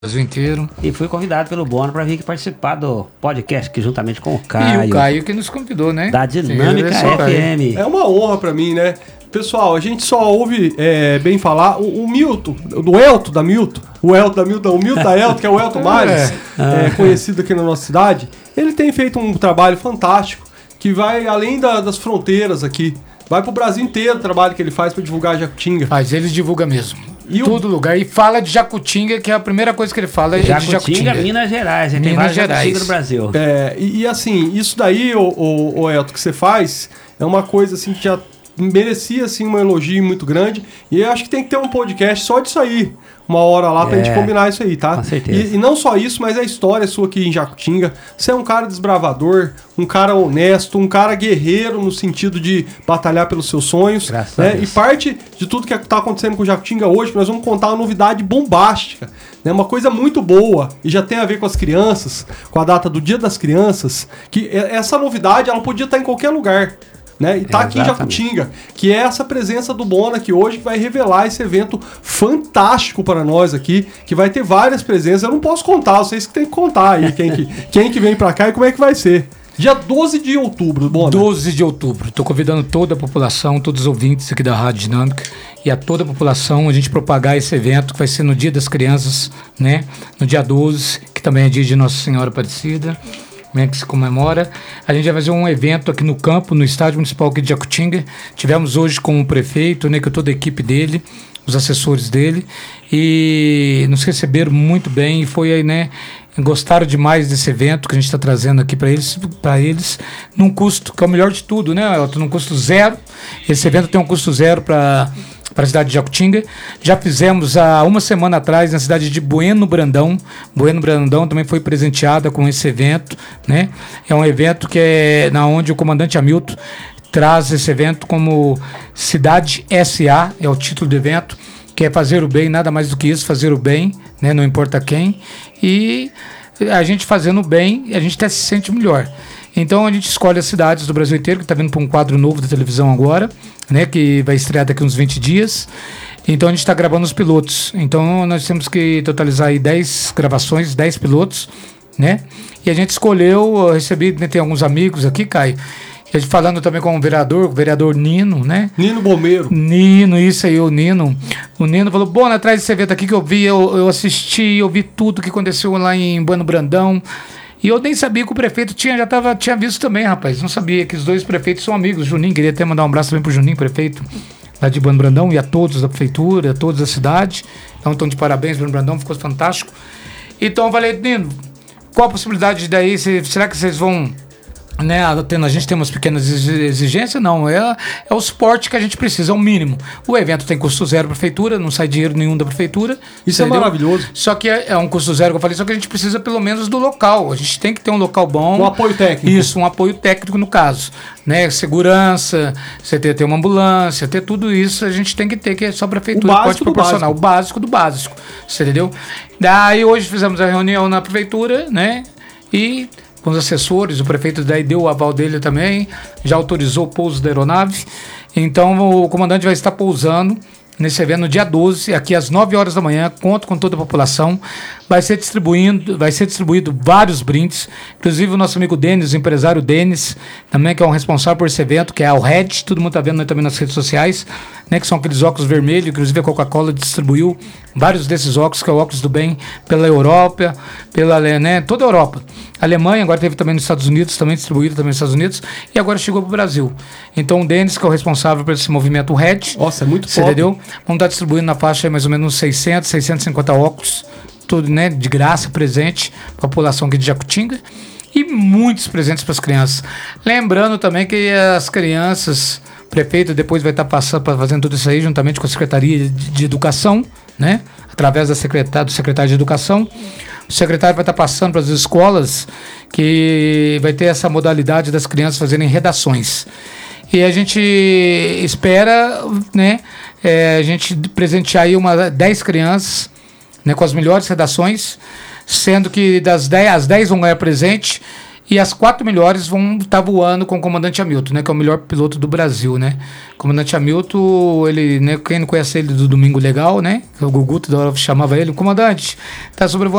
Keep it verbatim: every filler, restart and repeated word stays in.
Brasil inteiro. E fui convidado pelo Bono para vir aqui participar do podcast aqui juntamente com o Caio. E o Caio que nos convidou, né? Da Dinâmica Sim, F M. É uma honra para mim, né? Pessoal, a gente só ouve é, bem falar o, o Milton, do Elton da Milton, o Elton da Milton, o Milton da Elton, que é o Elton Mares, é. É, conhecido aqui na nossa cidade. Ele tem feito um trabalho fantástico, que vai além da, das fronteiras aqui. Vai pro Brasil inteiro o trabalho que ele faz para divulgar a Jacutinga. Mas ele divulga mesmo. E todo o... lugar. E fala de Jacutinga, que é a primeira coisa que ele fala é Jacutinga, de Jacutinga. Minas Gerais. Tem Minas várias Gerais. Jacutinga no Brasil. É, e, e assim, isso daí, o, o, o Elton, que você faz, é uma coisa assim que já merecia assim, um elogio muito grande. E eu acho que tem que ter um podcast só disso aí. Uma hora lá pra é, gente combinar isso aí, tá? Com certeza. E, e não só isso, mas a história sua aqui em Jacutinga. Você é um cara desbravador, um cara honesto, um cara guerreiro no sentido de batalhar pelos seus sonhos. Graças né? a Deus. E parte de tudo que tá acontecendo com o Jacutinga hoje, nós vamos contar uma novidade bombástica. Né? Uma coisa muito boa, e já tem a ver com as crianças, com a data do Dia das Crianças, que essa novidade ela podia estar em qualquer lugar. Né? E tá é, aqui em Jacutinga, que é essa presença do Bono aqui hoje, que vai revelar esse evento fantástico para nós aqui, que vai ter várias presenças. Eu não posso contar, vocês que tem que contar aí quem que, quem que vem para cá e como é que vai ser. Dia doze de outubro, Bono. doze de outubro. Estou convidando toda a população, todos os ouvintes aqui da Rádio Dinâmica e a toda a população a gente propagar esse evento que vai ser no Dia das Crianças, né? No dia doze, que também é dia de Nossa Senhora Aparecida. Né, que se comemora. A gente vai fazer um evento aqui no campo, no Estádio Municipal aqui de Jacutinga. Tivemos hoje com o prefeito, né, com toda a equipe dele, os assessores dele, e nos receberam muito bem e foi aí, né, gostaram demais desse evento que a gente está trazendo aqui para eles, para eles, num custo, que é o melhor de tudo, né, Elton? Num custo zero. Esse evento tem um custo zero para para a cidade de Jacutinga. Já fizemos há uma semana atrás na cidade de Bueno Brandão. Bueno Brandão também foi presenteada com esse evento, né? É um evento que é na onde o comandante Hamilton traz esse evento como Cidade S A, é o título do evento, que é fazer o bem, nada mais do que isso, fazer o bem, né? Não importa quem. E a gente fazendo o bem, a gente até se sente melhor. Então a gente escolhe as cidades do Brasil inteiro, que está vindo para um quadro novo da televisão agora, né, que vai estrear daqui uns vinte dias. Então a gente está gravando os pilotos. Então nós temos que totalizar aí dez gravações, dez pilotos, né? E a gente escolheu, eu recebi, né, tem alguns amigos aqui, Caio, a gente falando também com o vereador, o vereador Nino, né? Nino Bombeiro. Nino, isso aí, o Nino. O Nino falou, bom, atrás desse evento aqui que eu vi, eu, eu assisti, eu vi tudo que aconteceu lá em Bueno Brandão. E eu nem sabia que o prefeito tinha, já tava, tinha visto também, rapaz. Não sabia que os dois prefeitos são amigos. Juninho, queria até mandar um abraço também pro Juninho, prefeito lá de Bueno Brandão, e a todos da prefeitura, a todos da cidade. Então, estão de parabéns, Bueno Brandão, ficou fantástico. Então, eu falei, Nino, qual a possibilidade daí? Se, será que vocês vão... Né, a gente tem umas pequenas exigências, não, é, é o suporte que a gente precisa, é o mínimo. O evento tem custo zero da prefeitura, não sai dinheiro nenhum da prefeitura. Isso entendeu? É maravilhoso. Só que é, é um custo zero que eu falei, só que a gente precisa pelo menos do local. A gente tem que ter um local bom. Um apoio técnico. Isso, um apoio técnico no caso. Né, segurança, você ter, ter uma ambulância, ter tudo isso, a gente tem que ter, que é só a prefeitura pode proporcionar. O básico do básico, você entendeu? Daí hoje fizemos a reunião na prefeitura, né, e... com os assessores, o prefeito daí deu o aval dele também, já autorizou o pouso da aeronave. Então o comandante vai estar pousando nesse evento no dia doze, aqui às nove horas da manhã, conto com toda a população. Vai ser distribuindo, vai ser distribuído vários brindes, inclusive o nosso amigo Denis, o empresário Denis, também que é um responsável por esse evento, que é o Red, todo mundo está vendo também nas redes sociais, né, que são aqueles óculos vermelhos, inclusive a Coca-Cola distribuiu vários desses óculos, que é o óculos do bem, pela Europa, pela, né, toda a Europa. A Alemanha, agora teve também nos Estados Unidos, também distribuído também nos Estados Unidos, e agora chegou para o Brasil. Então o Denis, que é o responsável por esse movimento Red, nossa, é muito você entendeu? Vamos estar distribuindo na faixa mais ou menos seiscentos, seiscentos e cinquenta óculos, tudo, né, de graça, presente para a população aqui de Jacutinga, e muitos presentes para as crianças. Lembrando também que as crianças, o prefeito depois vai estar passando, fazendo tudo isso aí juntamente com a Secretaria de, de Educação, né, através da secretária, do secretário de Educação. O secretário vai estar passando para as escolas que vai ter essa modalidade das crianças fazerem redações. E a gente espera, né, é, a gente presentear aí uma, dez crianças, né, com as melhores redações, sendo que das dez, as dez vão ganhar presente E as quatro melhores vão estar voando com o comandante Hamilton, né? Que é o melhor piloto do Brasil, né? O comandante Hamilton, ele, né? Quem não conhece ele do Domingo Legal, né? O Gugu toda hora chamava ele, o comandante, tá sobrevoando